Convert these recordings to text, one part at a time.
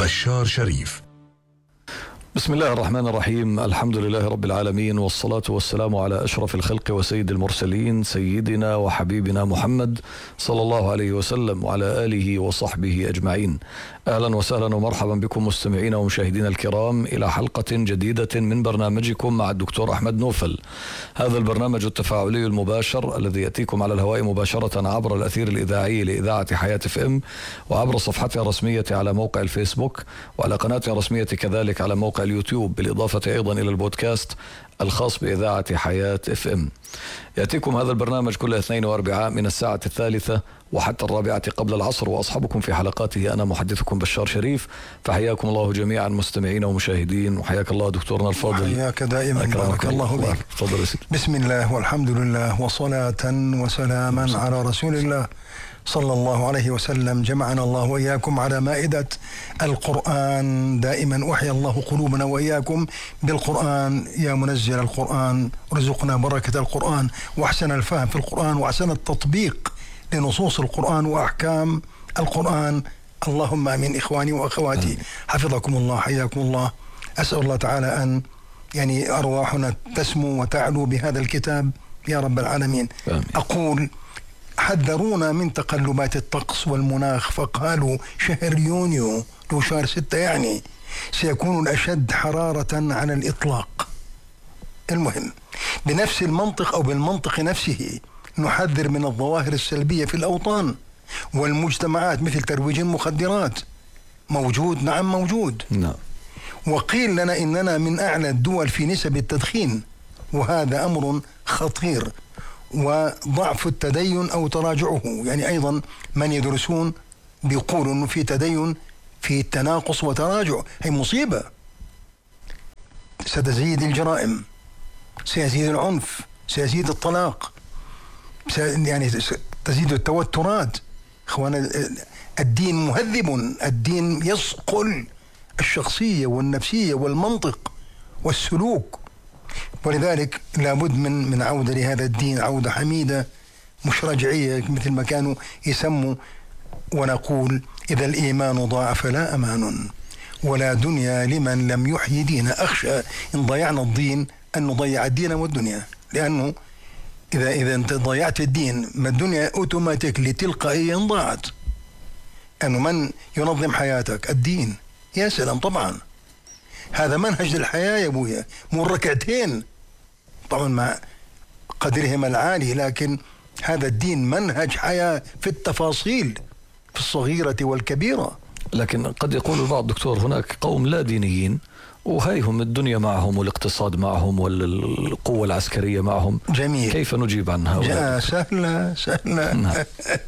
بشار شريف. بسم الله الرحمن الرحيم. الحمد لله رب العالمين، والصلاة والسلام على أشرف الخلق وسيد المرسلين، سيدنا وحبيبنا محمد صلى الله عليه وسلم وعلى آله وصحبه أجمعين. أهلا وسهلا ومرحبا بكم مستمعين ومشاهدين الكرام إلى حلقة جديدة من برنامجكم مع الدكتور أحمد نوفل. هذا البرنامج التفاعلي المباشر الذي يأتيكم على الهواء مباشرة عبر الأثير الإذاعي لإذاعة حياة FM، وعبر صفحتها الرسمية على موقع الفيسبوك، وعلى قناتها الرسمية كذلك على موقع اليوتيوب، بالإضافة أيضا إلى البودكاست الخاص بإذاعة حياة FM. يأتيكم هذا البرنامج كل اثنين واربعاء من الساعة 3 وحتى 4 قبل العصر، وأصحبكم في حلقاته أنا محدثكم بشار شريف. فحياكم الله جميعا مستمعين ومشاهدين، وحياك الله دكتورنا الفاضل. حياك دائما، بارك الله بك. تفضل. بسم الله والحمد لله وصلاة وسلاما على رسول الله صلى الله عليه وسلم. جمعنا الله وإياكم على مائدة القرآن. دائما أحيا الله قلوبنا وإياكم بالقرآن. يا منزل القرآن ارزقنا بركة القرآن وأحسن الفهم في القرآن وأحسن التطبيق لنصوص القرآن وأحكام القرآن. اللهم آمين. إخواني وأخواتي حفظكم الله، حياكم الله. أسأل الله تعالى أن أرواحنا تسمو وتعلو بهذا الكتاب يا رب العالمين. آمين. أقول حذرونا من تقلبات الطقس والمناخ، فقالوا شهر يونيو لو شهر 6 يعني سيكون الأشد حرارة على الإطلاق. المهم بنفس المنطق أو بالمنطق نفسه نحذر من الظواهر السلبية في الأوطان والمجتمعات، مثل ترويج المخدرات. موجود، نعم موجود. نعم. وقيل لنا إننا من أعلى الدول في نسب التدخين، وهذا أمر خطير. وضعف التدين أو تراجعه، يعني أيضا من يدرسون بيقولوا أنه في تدين، في تناقص وتراجع. هي مصيبة. ستزيد الجرائم، سيزيد العنف، سيزيد الطلاق، يعني تزيد التوترات. إخوانا الدين مهذب، الدين يصقل الشخصية والنفسية والمنطق والسلوك. ولذلك لابد من عودة لهذا الدين، عودة حميدة مش رجعية مثل ما كانوا يسموا. ونقول إذا الإيمان ضاع فلا أمان ولا دنيا لمن لم يحيي دين. أخشى إن ضيعنا الدين أن نضيع الدين والدنيا، لأنه إذا أنت ضيعت الدين ما الدنيا أوتوماتيكلي تلقائيا ضاعت. أنه من ينظم حياتك؟ الدين. يا سلام، طبعا هذا منهج للحياة يا أبويا، مو ركعتين طبعا مع قدرهم العالي، لكن هذا الدين منهج حياة في التفاصيل، في الصغيرة والكبيرة. لكن قد يقول البعض دكتور هناك قوم لا دينيين وهيهم الدنيا معهم والاقتصاد معهم والقوة العسكرية معهم. جميل. كيف نجيب عن هؤلاء؟ سهلة. نعم.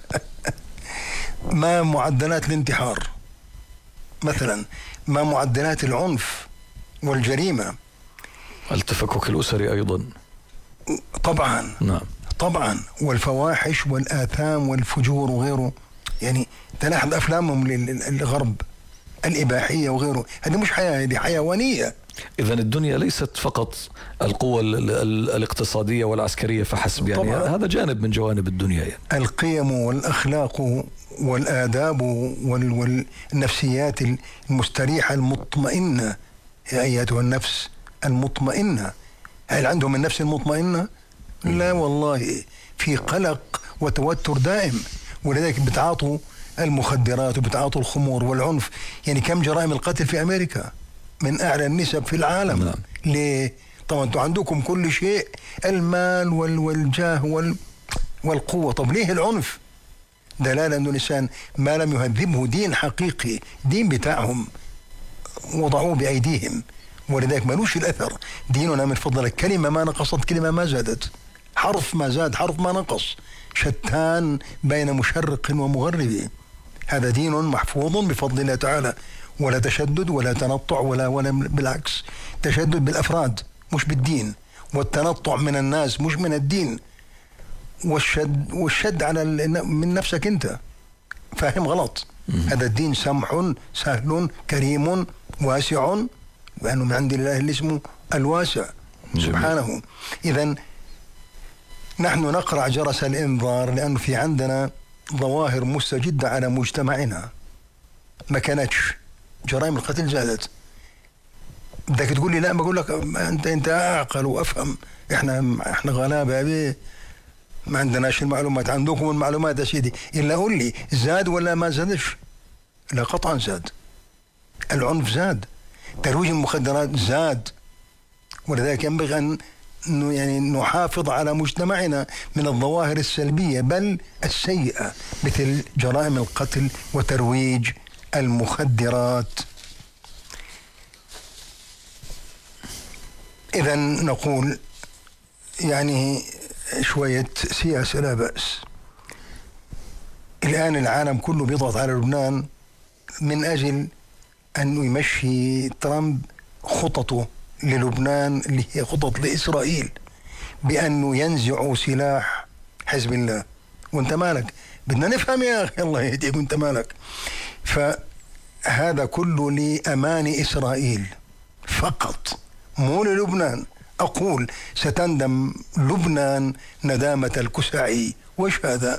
ما معدلات الانتحار مثلا، ما معدلات العنف والجريمة، التفكك الأسري أيضا. طبعا. نعم. طبعا. والفواحش والآثام والفجور وغيره. يعني تلاحظ أفلامهم للغرب الإباحية وغيره. هذه مش حياة، هذه حيوانية. إذن الدنيا ليست فقط القوة الاقتصادية والعسكرية فحسب، يعني طبعا. هذا جانب من جوانب الدنيا يعني. القيم والأخلاق والآداب والنفسيات المستريحة المطمئنة. يا أيتها النفس المطمئنة، هل عندهم النفس المطمئنة؟ لا والله، في قلق وتوتر دائم. ولذلك بتعاطوا المخدرات وبتعاطوا الخمور والعنف. يعني كم جرائم القتل في أمريكا من أعلى النسب في العالم. نعم. ليه؟ طبعا أنتم عندكم كل شيء، المال والجاه والقوة. طب ليه العنف؟ دلالة أنه الإنسان ما لم يهذبه دين حقيقي، دين بتاعهم وضعوه بأيديهم، ولذلك ملوش الأثر. ديننا من فضلك كلمة ما نقصت، كلمة ما زادت، حرف ما زاد، حرف ما نقص، شتان بين مشرق ومغرب. هذا دين محفوظ بفضل الله تعالى، ولا تشدد ولا تنطع ولا بالعكس. تشدد بالأفراد مش بالدين، والتنطع من الناس مش من الدين، والشد على من نفسك أنت. فاهم غلط. هذا الدين سمح سهل كريم واسع، وأنه من عند الله اللي اسمه الواسع سبحانه. إذن نحن نقرع جرس الإنذار، لأنه في عندنا ظواهر مستجدة على مجتمعنا ما كانتش جرائم القتل زادت. بدك تقول لي لا، بقول لك انت اعقل وافهم، احنا غلابه به، ما عندناش المعلومات، عندكم المعلومات يا سيدي. الا قول لي زاد ولا ما زادش؟ لا قطعا زاد. العنف زاد، ترويج المخدرات زاد. ولذلك ينبغي ان يعني نحافظ على مجتمعنا من الظواهر السلبيه بل السيئه مثل جرائم القتل وترويج المخدرات. إذا نقول يعني شوية سياسة لا بأس. الآن العالم كله بيضغط على لبنان من أجل أن يمشي ترامب خططه للبنان اللي هي خطط لإسرائيل بأنه ينزعوا سلاح حزب الله. وانت مالك؟ بدنا نفهم يا أخي، الله يهديك، وانت مالك؟ فهذا كله لأمان إسرائيل فقط، مو للبنان. أقول ستندم لبنان ندامة الكسعي. وش هذا؟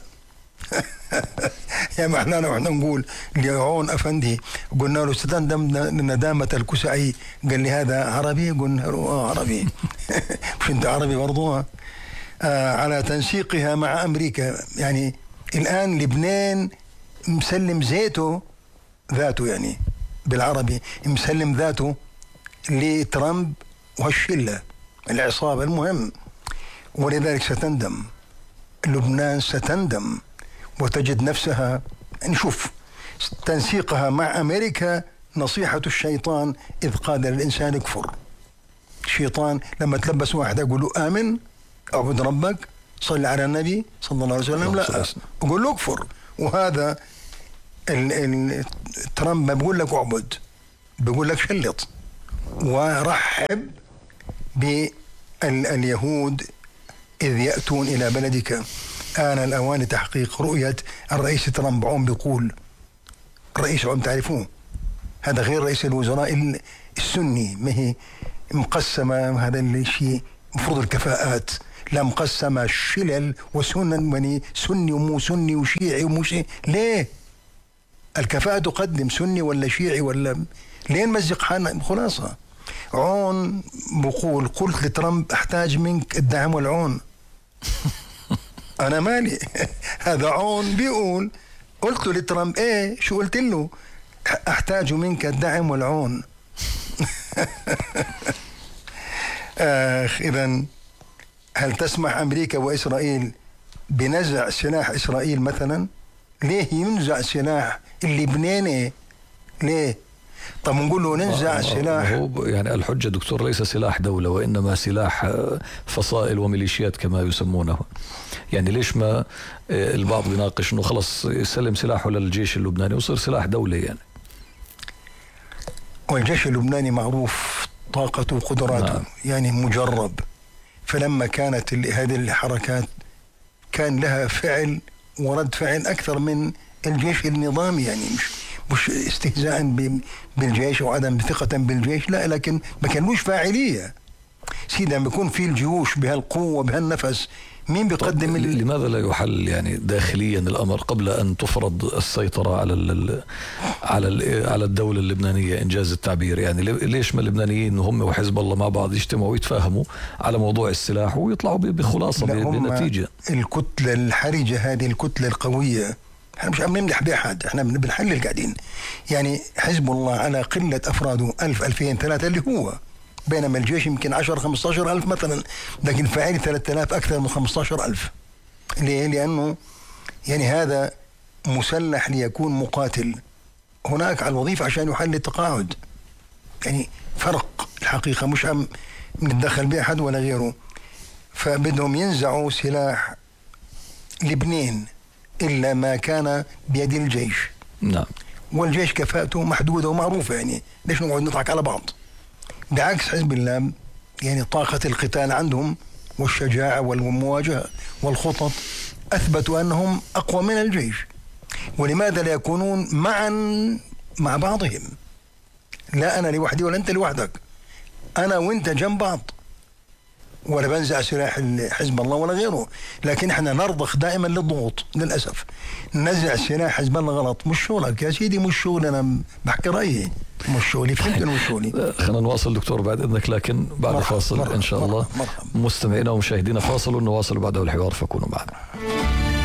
يا محلانا وإحنا نقول لعون أفندي، قلنا له ستندم ندامة الكسعي، قال لي هذا عربي؟ قلنا له عربي. مش أنت عربي برضو؟ على تنسيقها مع أمريكا. يعني الآن لبنان مسلم ذاته يعني بالعربي مسلم ذاته لترامب وهالشلة العصابة المهم. ولذلك ستندم لبنان، ستندم وتجد نفسها، نشوف تنسيقها مع أمريكا نصيحة الشيطان إذ قال للإنسان اكفر. الشيطان لما تلبس واحد يقول له آمن، اعبد ربك، صل على النبي صلى الله عليه وسلم، لا يقول له اكفر. وهذا ترامب ما بيقول لك اعبد، بيقول لك شلط. ورحب باليهود إذ يأتون إلى بلدك، آن الأوان تحقيق رؤية الرئيس ترامب. عم بيقول الرئيس، عم تعرفوه، هذا غير رئيس الوزراء السني، ما هي مقسمة، هذا الشيء مفروض الكفاءات، لا مقسمة شلل وسنن، يعني سني ومو سني وشيعي ومو شيعي. ليه الكفاءة تقدم سني ولا شيعي ولا لين مزق حالنا؟ خلاصة عون بقول قلت لترامب احتاج منك الدعم والعون. انا مالي. هذا عون بيقول قلت لترامب ايه، شو قلت له؟ احتاج منك الدعم والعون. اذا هل تسمح امريكا واسرائيل بنزع سلاح اسرائيل مثلا؟ ليه ينزع سلاح اللبناني؟ ليه؟ طب نقول له ننزع سلاح. هو يعني الحجة دكتور ليس سلاح دولة وإنما سلاح فصائل وميليشيات كما يسمونه. يعني ليش ما البعض بيناقش انه خلص يسلم سلاحه للجيش اللبناني ويصير سلاح دولي يعني؟ والجيش اللبناني معروف طاقته وقدراته، يعني مجرب. فلما كانت هذه الحركات كان لها فعل ورد فعل أكثر من الجيش النظامي، يعني مش استهزاء بالجيش وعدم ثقة بالجيش، لا، لكن ما كانوش فاعلية. سيدا بيكون في الجيوش بهالقوة بهالنفس، مين بيقدم لماذا لا يحل يعني داخليا الأمر قبل أن تفرض السيطرة على الدولة اللبنانية، إنجاز التعبير؟ يعني ليش ما اللبنانيين هم وحزب الله مع بعض يجتمعوا ويتفاهموا على موضوع السلاح ويطلعوا بخلاصة بنتيجة؟ الكتلة الحرجة هذه، الكتلة القوية، احنا مش عم نمدح بأحد، احنا بنحلل قاعدين. يعني حزب الله على قلة أفراده 1000 2000 3 اللي هو، بينما الجيش يمكن 10 15 ألف مثلا، لكن فاعل 3000 أكثر من 15 ألف. ليه؟ لأنه يعني هذا مسلح ليكون مقاتل هناك على الوظيفة عشان يحل التقاعد. يعني فرق الحقيقة، مش عم نتدخل بأحد ولا غيره. فبدهم ينزعوا سلاح لبنان إلا ما كان بيد الجيش. نعم. والجيش كفاءته محدودة ومعروفة، يعني ليش نقعد نضحك على بعض؟ بعكس حزب الله، يعني طاقة القتال عندهم والشجاعة والمواجهة والخطط أثبتوا أنهم أقوى من الجيش. ولماذا لا يكونون معا مع بعضهم؟ لا أنا لوحدي ولا أنت لوحدك، أنا وأنت جنب بعض، ولا بنزع سلاح حزب الله ولا غيره. لكن احنا نرضخ دائما للضغوط للأسف. نزع سلاح حزب الله غلط، مش شغلك يا سيدي، مش شغل، أنا بحكي رأيي. مشولي فهمت مشولي. خلينا نواصل دكتور بعد إذنك، لكن بعد مرحب فاصل مرحب إن شاء الله. مرحب. مستمعينا ومشاهدينا فاصل ونواصل بعده الحوار، فكونوا معنا.